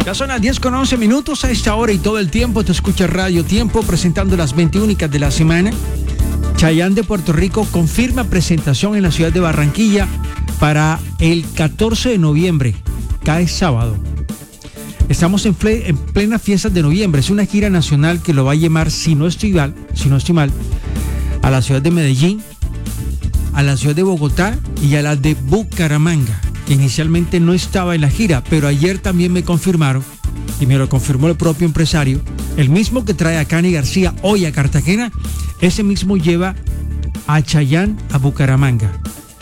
Ya son las 10:11 a esta hora y todo el tiempo te escucha Radio Tiempo presentando las 20 únicas de la semana. Chayanne de Puerto Rico confirma presentación en la ciudad de Barranquilla para el 14 de noviembre, cae sábado. Estamos en plena fiesta de noviembre, es una gira nacional que lo va a llevar, si no estoy mal, a la ciudad de Medellín, a la ciudad de Bogotá y a la de Bucaramanga, que inicialmente no estaba en la gira, pero ayer también me confirmaron, y me lo confirmó el propio empresario, el mismo que trae a Cani García hoy a Cartagena, ese mismo lleva a Chayanne a Bucaramanga.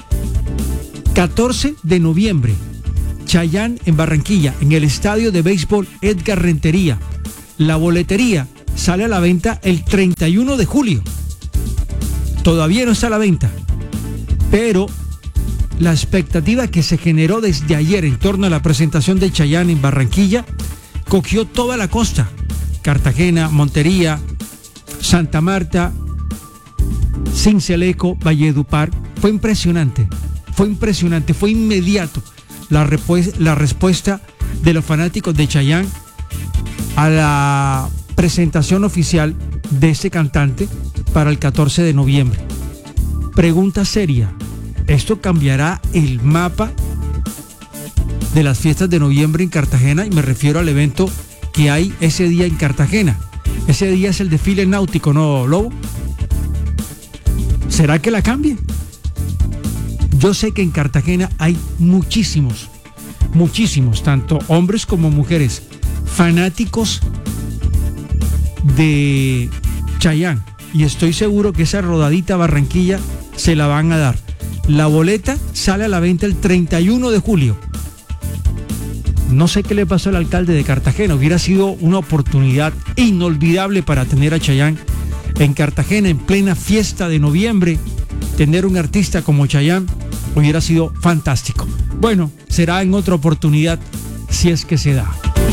14 de noviembre, Chayanne en Barranquilla, en el estadio de béisbol Edgar Rentería. La boletería sale a la venta el 31 de julio. Todavía no está a la venta, pero la expectativa que se generó desde ayer en torno a la presentación de Chayanne en Barranquilla cogió toda la costa: Cartagena, Montería, Santa Marta, Sincelejo, Valledupar. Fue impresionante, fue inmediato la respuesta de los fanáticos de Chayanne a la presentación oficial de este cantante para el 14 de noviembre. Pregunta seria: ¿esto cambiará el mapa de las fiestas de noviembre en Cartagena? Y me refiero al evento que hay ese día en Cartagena. Ese día es el desfile náutico, ¿no, Lobo? ¿Será que la cambie? Yo sé que en Cartagena hay muchísimos, tanto hombres como mujeres, fanáticos de Chayanne, y estoy seguro que esa rodadita a Barranquilla se la van a dar. La boleta sale a la venta el 31 de julio. No sé qué le pasó al alcalde de Cartagena. Hubiera sido una oportunidad inolvidable para tener a Chayanne en Cartagena en plena fiesta de noviembre. Tener un artista como Chayanne hubiera sido fantástico. Bueno, será en otra oportunidad si es que se da.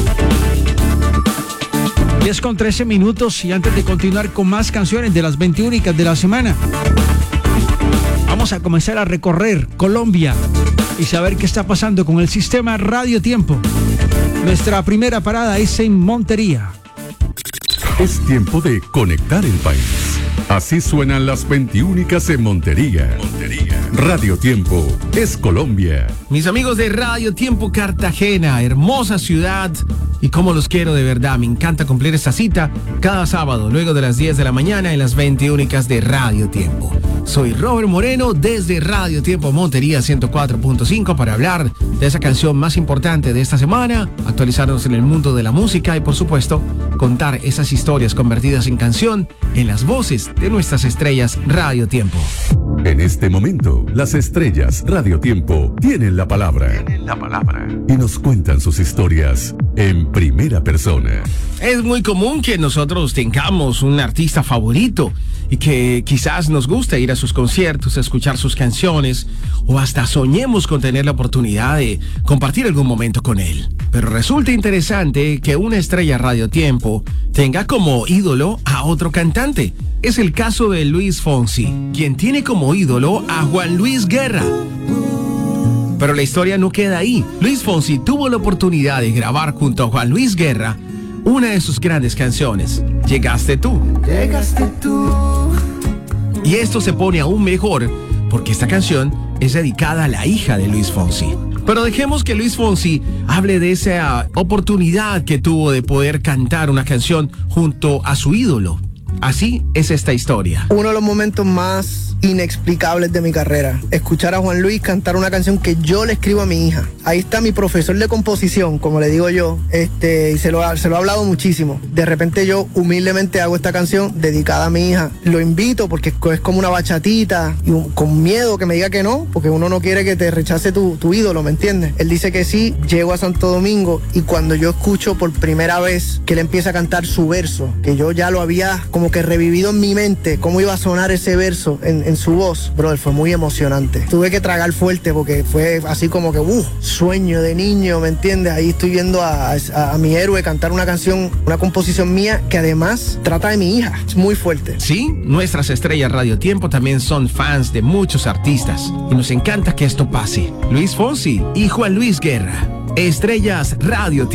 10:13 y antes de continuar con más canciones de las 20 únicas de la semana, vamos a comenzar a recorrer Colombia y saber qué está pasando con el sistema Radio Tiempo. Nuestra primera parada es en Montería. Es tiempo de conectar el país. Así suenan las 20 únicas en Montería. Radio Tiempo es Colombia. Mis amigos de Radio Tiempo Cartagena, hermosa ciudad, y cómo los quiero de verdad. Me encanta cumplir esta cita cada sábado, luego de las 10 de la mañana en las 20 únicas de Radio Tiempo. Soy Robert Moreno desde Radio Tiempo Montería 104.5 para hablar de esa canción más importante de esta semana, actualizarnos en el mundo de la música y, por supuesto, contar esas historias convertidas en canción en las voces de nuestras estrellas Radio Tiempo. En este momento, las estrellas Radio Tiempo tienen la palabra. Y nos cuentan sus historias en primera persona. Es muy común que nosotros tengamos un artista favorito y que quizás nos guste ir a sus conciertos, escuchar sus canciones, o hasta soñemos con tener la oportunidad de compartir algún momento con él. Pero resulta interesante que una estrella Radio Tiempo tenga como ídolo a otro cantante. Es el caso de Luis Fonsi, quien tiene como ídolo a Juan Luis Guerra. Pero la historia no queda ahí. Luis Fonsi tuvo la oportunidad de grabar junto a Juan Luis Guerra una de sus grandes canciones, Llegaste tú. Y esto se pone aún mejor porque esta canción es dedicada a la hija de Luis Fonsi. Pero dejemos que Luis Fonsi hable de esa oportunidad que tuvo de poder cantar una canción junto a su ídolo. Así es esta historia. Uno de los momentos más inexplicables de mi carrera, escuchar a Juan Luis cantar una canción que yo le escribo a mi hija. Ahí está mi profesor de composición, como le digo yo, y se lo ha hablado muchísimo. De repente yo humildemente hago esta canción dedicada a mi hija. Lo invito porque es como una bachatita, y con miedo que me diga que no, porque uno no quiere que te rechace tu ídolo, ¿me entiendes? Él dice que sí. Llego a Santo Domingo y cuando yo escucho por primera vez que él empieza a cantar su verso, que yo ya lo había como que revivido en mi mente, cómo iba a sonar ese verso en su voz, brother, fue muy emocionante. Tuve que tragar fuerte porque fue así como que sueño de niño, ¿me entiendes? Ahí estoy viendo a mi héroe cantar una canción, una composición mía que además trata de mi hija. Es muy fuerte. Sí, nuestras estrellas Radio Tiempo también son fans de muchos artistas y nos encanta que esto pase. Luis Fonsi y Juan Luis Guerra, estrellas Radio Tiempo.